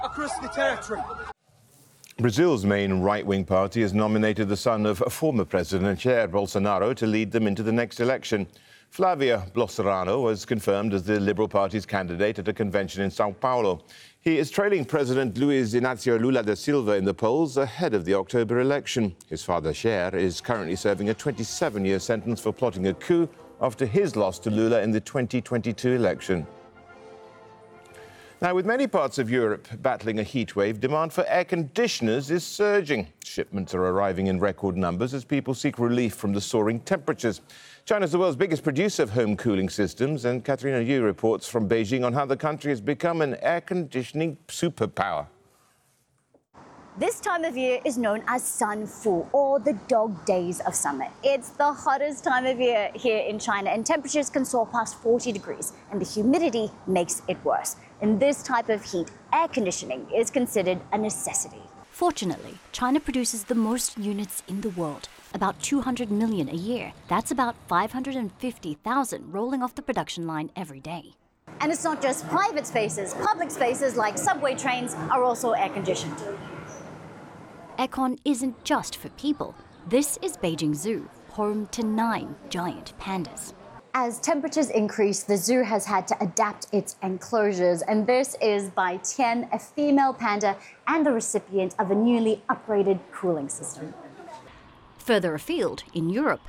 across the territory. Brazil's main right-wing party has nominated the son of former President Jair Bolsonaro to lead them into the next election. Flavio Bolsonaro was confirmed as the Liberal Party's candidate at a convention in São Paulo. He is trailing President Luiz Inácio Lula da Silva in the polls ahead of the October election. His father, Jair, is currently serving a 27-year sentence for plotting a coup after his loss to Lula in the 2022 election. Now, with many parts of Europe battling a heatwave, demand for air conditioners is surging. Shipments are arriving in record numbers as people seek relief from the soaring temperatures. China is the world's biggest producer of home cooling systems, and Katrina Yu reports from Beijing on how the country has become an air conditioning superpower. This time of year is known as Sun Fu, or the dog days of summer. It's the hottest time of year here in China, and temperatures can soar past 40 degrees, and the humidity makes it worse. In this type of heat, air conditioning is considered a necessity. Fortunately, China produces the most units in the world, about 200 million a year. That's about 550,000 rolling off the production line every day. And it's not just private spaces. Public spaces like subway trains are also air conditioned. Aircon isn't just for people. This is Beijing Zoo, home to 9 giant pandas. As temperatures increase, the zoo has had to adapt its enclosures, and this is Bai Tian, a female panda and the recipient of a newly upgraded cooling system. Further afield, in Europe,